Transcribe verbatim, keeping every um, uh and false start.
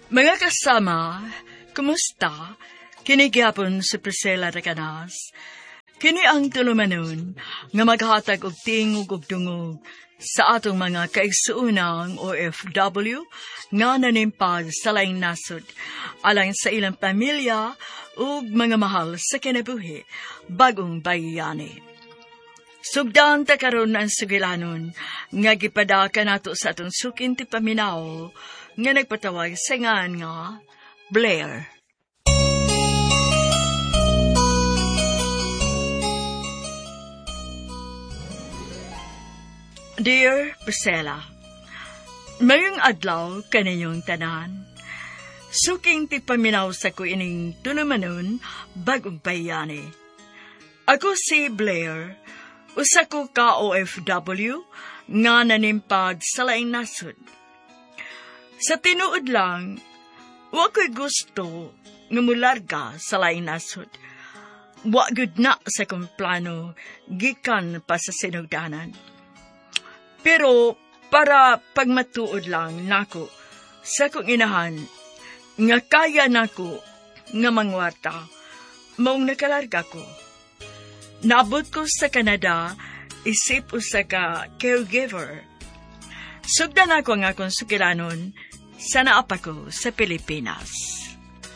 Mga kasama, kumusta? Kinigyapon si Priscilla Recanas. Kini ang tulumanon nga maghatag og tingog og dungog sa atong mga kaigsuunang O F W nga nanimpag sa laing nasod alang sa ilang pamilya ug mga mahal sa kinabuhi bagong bayani. Sugdan ta karon ang sugilanon nga gipadaka nato sa atong sukin ti paminaw nga nagpatawag sa ngan nga Blair. Dear Priscilla, mayong adlaw kaninyong tanan. Suking ti paminaw sa ko ining tulumanon bagong bayani. Ako si Blair, usa ko ka O F W nga nanimpad sa laing nasod. Sa tinuod lang, wa ko'y gusto nga mularga sa laing nasod. Wa gud na sa kong plano gikan pa sa sinugdanan. Pero para pagmatuod lang nako sa kong inahan nga kaya nako nga mangwarta maong nakalarga ko. Naabot ko sa Canada isip usa ka caregiver. Sugdan ako nga akong sukilanon sa naapa ko sa Pilipinas.